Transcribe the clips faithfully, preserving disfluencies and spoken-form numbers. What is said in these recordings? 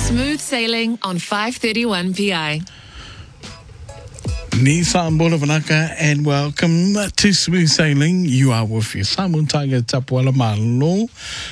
Smooth sailing on five thirty-one P I. Nissan Bulavanaka, and welcome to Smooth Sailing. You are with your Simon Tiger Tapuala Malo.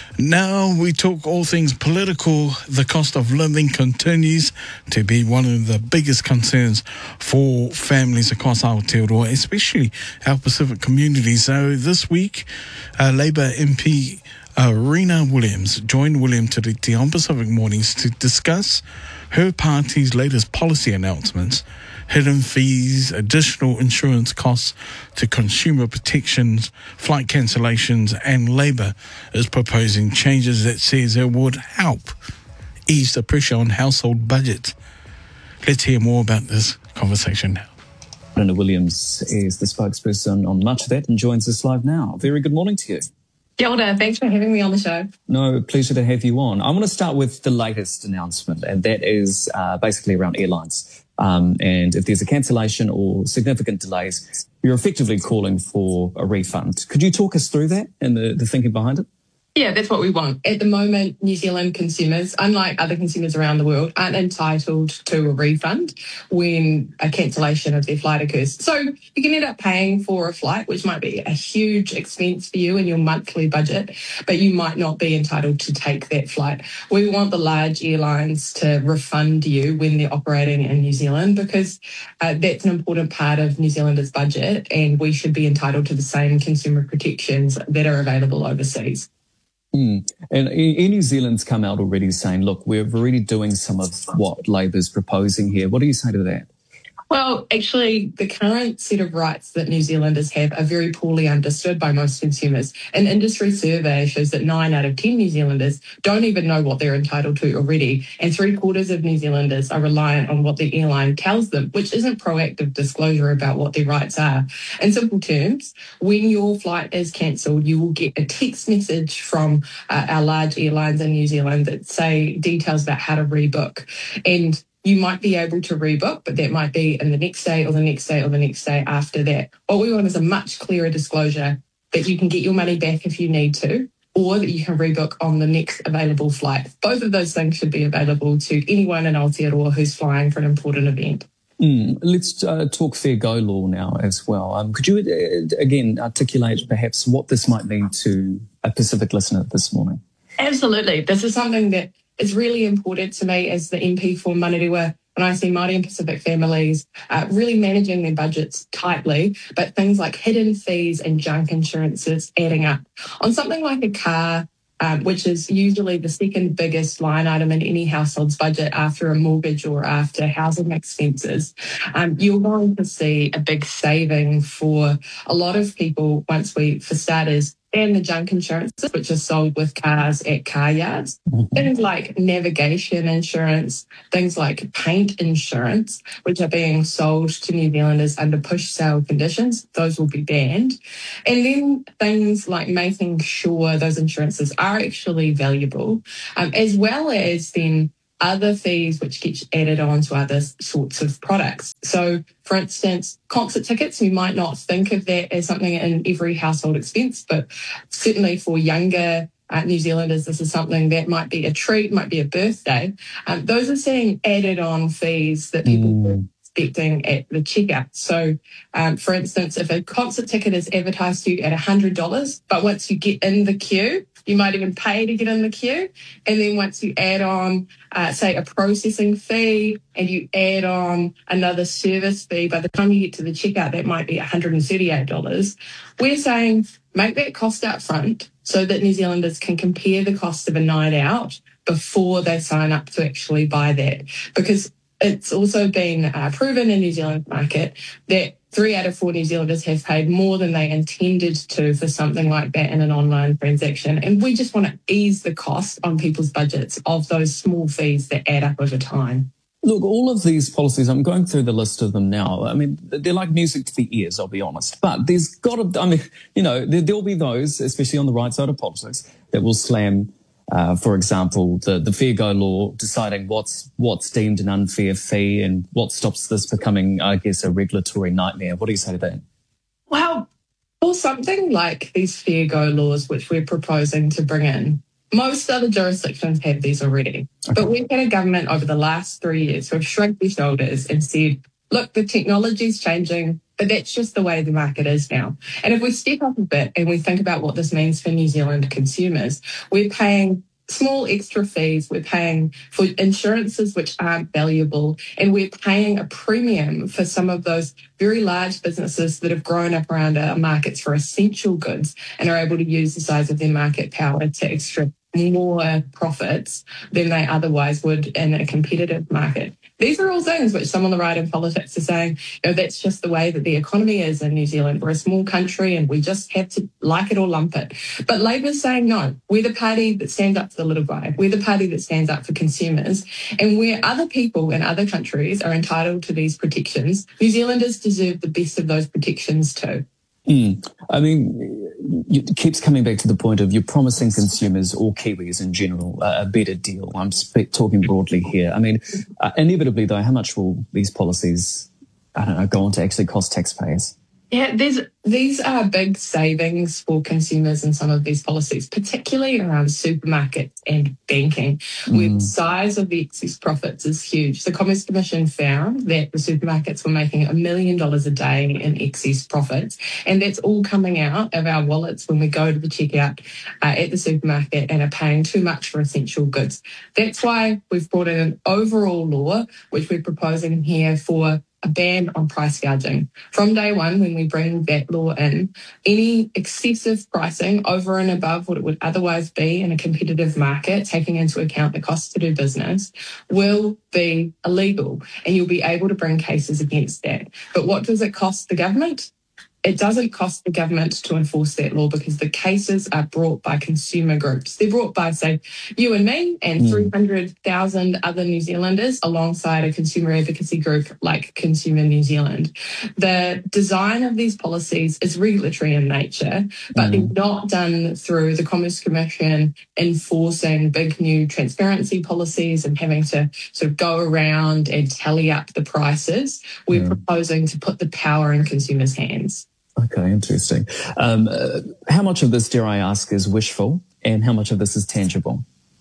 Now we talk all things political. The cost of living continues to be one of the biggest concerns for families across Aotearoa, especially our Pacific communities. So this week, uh, Labour M P uh, Rena Williams joined William Tiriti on Pacific Mornings to discuss her party's latest policy announcements: hidden fees, additional insurance costs to consumer protections, flight cancellations, and Labour is proposing changes that says it would help ease the pressure on household budgets. Let's hear more about this conversation now. Rena Williams is the spokesperson on much of that and joins us live now. Very good morning to you. Kia ora, thanks for having me on the show. No, pleasure to have you on. I want to start with the latest announcement, and that is uh, basically around airlines. Um, and if there's a cancellation or significant delays, you're effectively calling for a refund. Could you talk us through that and the, the thinking behind it? Yeah, that's what we want. At the moment, New Zealand consumers, unlike other consumers around the world, aren't entitled to a refund when a cancellation of their flight occurs. So you can end up paying for a flight, which might be a huge expense for you in your monthly budget, but you might not be entitled to take that flight. We want the large airlines to refund you when they're operating in New Zealand, because uh, that's an important part of New Zealanders' budget, and we should be entitled to the same consumer protections that are available overseas. Mm. And Air New Zealand's come out already saying, look, we're already doing some of what Labour's proposing here. What do you say to that? Well, actually, the current set of rights that New Zealanders have are very poorly understood by most consumers. An industry survey shows that nine out of ten New Zealanders don't even know what they're entitled to already, and three quarters of New Zealanders are reliant on what the airline tells them, which isn't proactive disclosure about what their rights are. In simple terms, when your flight is cancelled, you will get a text message from uh, our large airlines in New Zealand that say details about how to rebook. And you might be able to rebook, but that might be in the next day or the next day or the next day after that. What we want is a much clearer disclosure that you can get your money back if you need to, or that you can rebook on the next available flight. Both of those things should be available to anyone in Aotearoa who's flying for an important event. Mm, let's uh, talk fair go law now as well. Um, could you, uh, again, articulate perhaps what this might mean to a Pacific listener this morning? Absolutely. This is something that is really important to me as the M P for Manurewa, when I see Māori and Pacific families uh, really managing their budgets tightly, but things like hidden fees and junk insurances adding up. On something like a car, um, which is usually the second biggest line item in any household's budget after a mortgage or after housing expenses, um, you're going to see a big saving for a lot of people once we, for starters, and the junk insurances, which are sold with cars at car yards. Mm-hmm. Things like navigation insurance, things like paint insurance, which are being sold to New Zealanders under push sale conditions, those will be banned. And then things like making sure those insurances are actually valuable, um, as well as then other fees which get added on to other sorts of products. So, for instance, concert tickets, you might not think of that as something in every household expense, but certainly for younger uh, New Zealanders, this is something that might be a treat, might be a birthday. Um, those are seeing added on fees that people mm. are expecting at the checkout. So, um, for instance, if a concert ticket is advertised to you at one hundred dollars, but once you get in the queue, you might even pay to get in the queue. And then once you add on, uh, say, a processing fee and you add on another service fee, by the time you get to the checkout, that might be one hundred thirty-eight dollars. We're saying make that cost up front so that New Zealanders can compare the cost of a night out before they sign up to actually buy that. Because it's also been uh, proven in New Zealand market that three out of four New Zealanders have paid more than they intended to for something like that in an online transaction. And we just want to ease the cost on people's budgets of those small fees that add up over time. Look, all of these policies, I'm going through the list of them now. I mean, they're like music to the ears, I'll be honest. But there's got to, I mean, you know, there, there'll be those, especially on the right side of politics, that will slam Uh, for example, the, the fair go law deciding what's what's deemed an unfair fee and what stops this becoming, I guess, a regulatory nightmare. What do you say to that? Well, for something like these fair go laws, which we're proposing to bring in, Most other jurisdictions have these already. Okay. But we've had a government over the last three years who have shrugged their shoulders and said, look, the technology's changing, but that's just the way the market is now. And if we step up a bit and we think about what this means for New Zealand consumers, we're paying small extra fees, we're paying for insurances which aren't valuable, and we're paying a premium for some of those very large businesses that have grown up around our markets for essential goods and are able to use the size of their market power to extract more profits than they otherwise would in a competitive market. These are all things which some on the right in politics are saying, you know, that's just the way that the economy is in New Zealand. We're a small country and we just have to like it or lump it. But Labor's saying, no, we're the party that stands up for the little guy. We're the party that stands up for consumers. And where other people in other countries are entitled to these protections, New Zealanders deserve the best of those protections too. Mm. I mean, it keeps coming back to the point of you're promising consumers or Kiwis in general uh, a better deal. I'm sp- talking broadly here. I mean, uh, inevitably, though, how much will these policies, I don't know, go on to actually cost taxpayers? Yeah, there's these are big savings for consumers in some of these policies, particularly around supermarkets and banking, where mm. the size of the excess profits is huge. The Commerce Commission found that the supermarkets were making a million dollars a day in excess profits, and that's all coming out of our wallets when we go to the checkout uh, at the supermarket and are paying too much for essential goods. That's why we've brought in an overall law, which we're proposing here for a ban on price gouging. From day one, when we bring that law in, any excessive pricing over and above what it would otherwise be in a competitive market, taking into account the cost to do business, will be illegal, and you'll be able to bring cases against that. But what does it cost the government? It doesn't cost the government to enforce that law because the cases are brought by consumer groups. They're brought by, say, you and me and mm. three hundred thousand other New Zealanders alongside a consumer advocacy group like Consumer New Zealand. The design of these policies is regulatory in nature, but mm. they're not done through the Commerce Commission enforcing big new transparency policies and having to sort of go around and tally up the prices. We're yeah. proposing to put the power in consumers' hands. Okay, interesting. Um, uh, how much of this, dare I ask, is wishful and how much of this is tangible?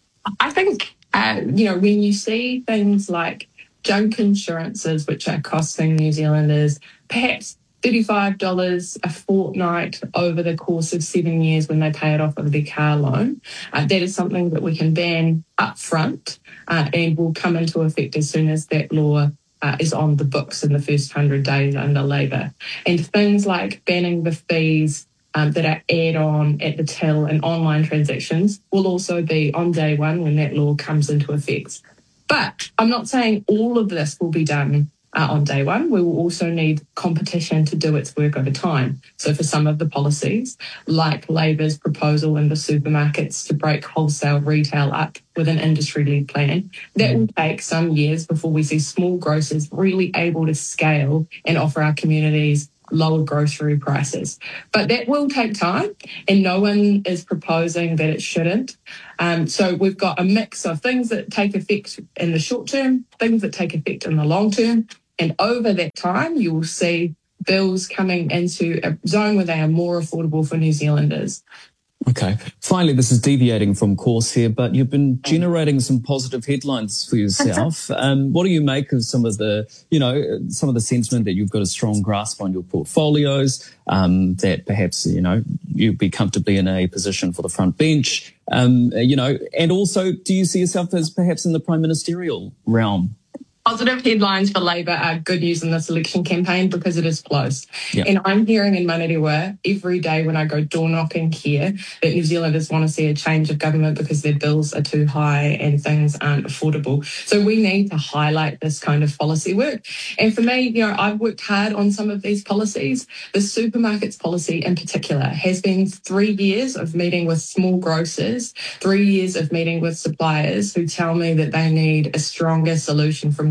I think, uh, you know, when you see things like junk insurances, which are costing New Zealanders perhaps thirty-five dollars a fortnight over the course of seven years when they pay it off of their car loan, uh, that is something that we can ban up front uh, and will come into effect as soon as that law Uh, is on the books in the first one hundred days under Labour. And things like banning the fees um, that are add on at the till and online transactions will also be on day one when that law comes into effect. But I'm not saying all of this will be done uh, on day one. We will also need competition to do its work over time. So for some of the policies, like Labour's proposal in the supermarkets to break wholesale retail up with an industry-led plan, that will take some years before we see small grocers really able to scale and offer our communities lower grocery prices. But that will take time, and no one is proposing that it shouldn't. Um, so we've got a mix of things that take effect in the short term, things that take effect in the long term, and over that time you will see bills coming into a zone where they are more affordable for New Zealanders. Okay. Finally, this is deviating from course here, but you've been generating some positive headlines for yourself. Um, what do you make of some of the, you know, some of the sentiment that you've got a strong grasp on your portfolios, um, that perhaps, you know, you'd be comfortably in a position for the front bench, um, you know, and also do you see yourself as perhaps in the prime ministerial realm? Positive headlines for Labour are good news in this election campaign because it is close. Yep. And I'm hearing in Manarewa every day when I go door knocking here that New Zealanders want to see a change of government because their bills are too high and things aren't affordable. So we need to highlight this kind of policy work. And for me, you know, I've worked hard on some of these policies. The supermarkets policy in particular has been three years of meeting with small grocers, three years of meeting with suppliers who tell me that they need a stronger solution from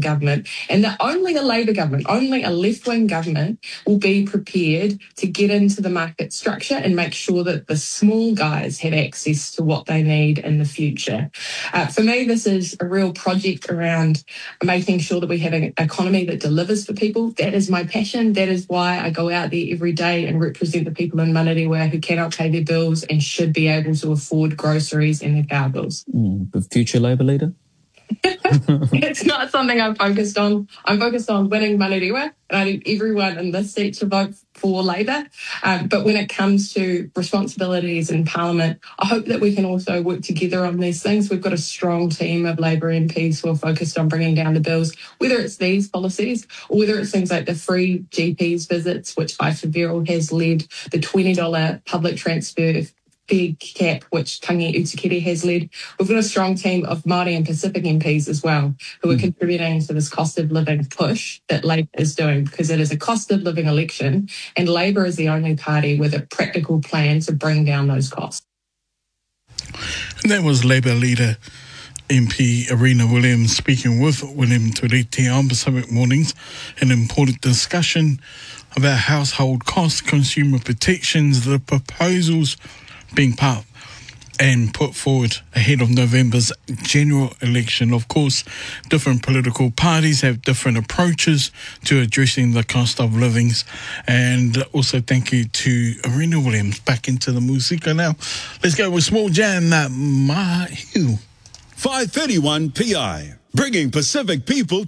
government, and that only a Labour government, only a left-wing government will be prepared to get into the market structure and make sure that the small guys have access to what they need in the future. Uh, for me, this is a real project around making sure that we have an economy that delivers for people. That is my passion. That is why I go out there every day and represent the people in Manarewa who cannot pay their bills and should be able to afford groceries and their power bills. Mm, the future Labour leader? It's not something I'm focused on. I'm focused on winning Manarewa, and I need everyone in this seat to vote for Labour. Um, but when it comes to responsibilities in Parliament, I hope that we can also work together on these things. We've got a strong team of Labour M Ps who are focused on bringing down the bills, whether it's these policies or whether it's things like the free G Ps visits, which Issa Verrill has led, the twenty dollars public transfer big cap, which Tangi Utikere has led. We've got a strong team of Māori and Pacific M Ps as well, who are contributing to this cost of living push that Labour is doing, because it is a cost of living election, and Labour is the only party with a practical plan to bring down those costs. And that was Labour leader M P Arena Williams speaking with William Turiti on Pacific Mornings, an important discussion about household costs, consumer protections, the proposals being part and put forward ahead of November's general election. Of course, different political parties have different approaches to addressing the cost of livings. And also thank you to Arena Williams. Back into the musica now. Let's go with Small Jam, uh, Mahiu. five thirty-one P I, bringing Pacific people